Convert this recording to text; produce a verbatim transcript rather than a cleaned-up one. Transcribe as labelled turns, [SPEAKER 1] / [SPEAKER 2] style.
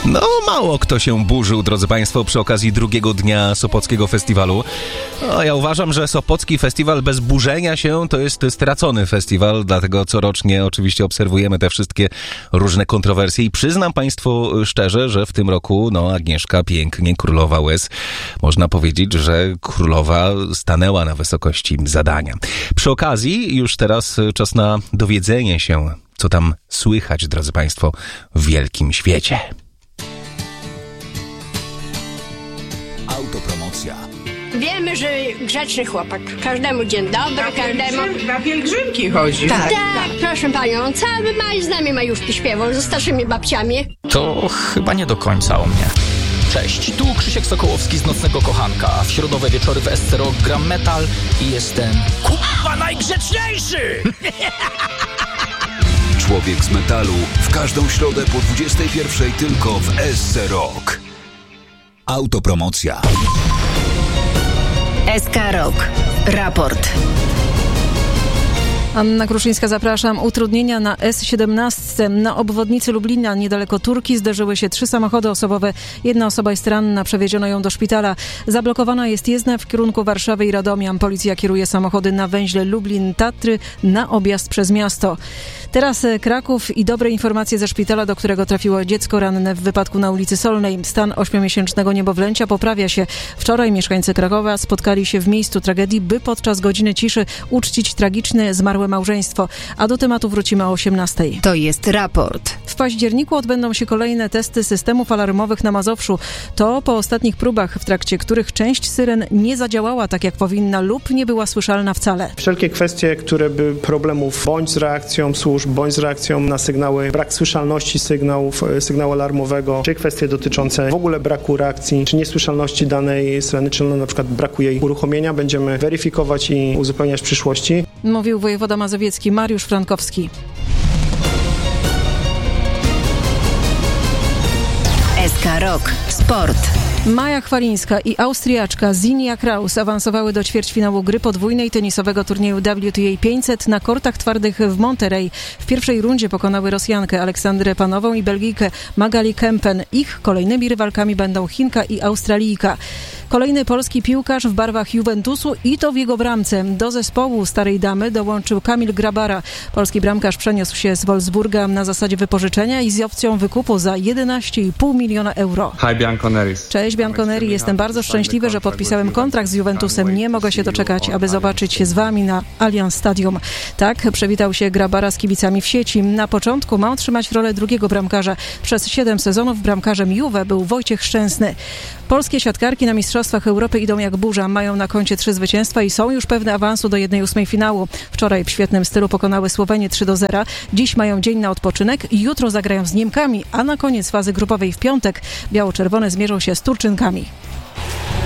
[SPEAKER 1] No, mało kto się burzył, drodzy Państwo, przy okazji drugiego dnia Sopockiego Festiwalu. No, ja uważam, że Sopocki Festiwal bez burzenia się to jest stracony festiwal, dlatego corocznie oczywiście obserwujemy te wszystkie różne kontrowersje i przyznam Państwu szczerze, że w tym roku, no, Agnieszka pięknie, królowa łez, można powiedzieć, że królowa stanęła na wysokości zadania. Przy okazji już teraz czas na dowiedzenie się, co tam słychać, drodzy Państwo, w wielkim świecie.
[SPEAKER 2] Autopromocja.
[SPEAKER 3] Wiemy, że grzeczny chłopak. Każdemu dzień dobry, każdemu...
[SPEAKER 4] Na pielgrzymki chodzi.
[SPEAKER 3] Tak, tak, proszę panią, cały maj z nami majówki śpiewał, ze starszymi babciami.
[SPEAKER 5] To chyba nie do końca o mnie. Cześć, tu Krzysiek Sokołowski z Nocnego Kochanka. W środowe wieczory w S C Rock gram metal i jestem kurwa najgrzeczniejszy!
[SPEAKER 2] Człowiek z metalu w każdą środę po dwudziestej pierwszej tylko w S C Rock. Autopromocja.
[SPEAKER 6] S K Rock. Raport.
[SPEAKER 7] Anna Kruszyńska, zapraszam. Utrudnienia na S siedemnaście. Na obwodnicy Lublina, niedaleko Turki, zderzyły się trzy samochody osobowe. Jedna osoba jest ranna, przewieziono ją do szpitala. Zablokowana jest jezdnia w kierunku Warszawy i Radomia. Policja kieruje samochody na węźle Lublin-Tatry na objazd przez miasto. Teraz Kraków i dobre informacje ze szpitala, do którego trafiło dziecko ranne w wypadku na ulicy Solnej. Stan ośmiomiesięcznego niemowlęcia poprawia się. Wczoraj mieszkańcy Krakowa spotkali się w miejscu tragedii, by podczas godziny ciszy uczcić tragiczne zmarłe małżeństwo. A do tematu wrócimy o osiemnastej.
[SPEAKER 6] To jest raport.
[SPEAKER 7] W październiku odbędą się kolejne testy systemów alarmowych na Mazowszu. To po ostatnich próbach, w trakcie których część syren nie zadziałała tak jak powinna lub nie była słyszalna wcale.
[SPEAKER 8] Wszelkie kwestie, które by problemów bądź z reakcją służb, bądź z reakcją na sygnały, brak słyszalności sygnałów, sygnału alarmowego, czy kwestie dotyczące w ogóle braku reakcji, czy niesłyszalności danej syreny, czy na przykład braku jej uruchomienia, będziemy weryfikować i uzupełniać w przyszłości.
[SPEAKER 7] Mówił wojewoda mazowiecki Mariusz Frankowski.
[SPEAKER 6] S K Rock. Sport.
[SPEAKER 7] Maja Chwalińska i Austriaczka Zinja Kraus awansowały do ćwierćfinału gry podwójnej tenisowego turnieju W T A pięćset na kortach twardych w Monterey. W pierwszej rundzie pokonały Rosjankę Aleksandrę Panową i Belgijkę Magali Kempen. Ich kolejnymi rywalkami będą Chinka i Australijka. Kolejny polski piłkarz w barwach Juventusu i to w jego bramce. Do zespołu Starej Damy dołączył Kamil Grabara. Polski bramkarz przeniósł się z Wolfsburga na zasadzie wypożyczenia i z opcją wykupu za jedenaście i pół miliona euro.
[SPEAKER 9] Hi Bianconeris.
[SPEAKER 7] Cześć Bianconeri, jestem bardzo szczęśliwy, że podpisałem kontrakt z Juventusem. Nie mogę się doczekać, aby zobaczyć się z wami na Allianz Stadium. Tak przywitał się Grabara z kibicami w sieci. Na początku ma otrzymać rolę drugiego bramkarza. Przez siedem sezonów bramkarzem Juve był Wojciech Szczęsny. Polskie siatkarki na Mistrzostwach Europy idą jak burza. Mają na koncie trzy zwycięstwa i są już pewne awansu do jednej ósmej finału. Wczoraj w świetnym stylu pokonały Słowenię trzy do zera. Dziś mają dzień na odpoczynek i jutro zagrają z Niemkami, a na koniec fazy grupowej w piątek biało-czerwone zmierzą się z Turczynkami.